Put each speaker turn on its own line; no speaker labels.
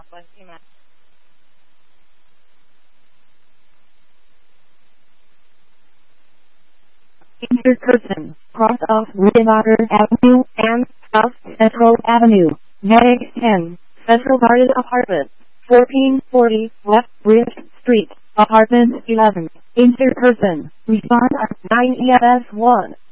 Injured person, cross off Riverwater Avenue and South Central Avenue, Medic 10, Central Garden Apartment, 1440 West Bridge Street, Apartment 11. Injured person, respond at 9 EMS 1.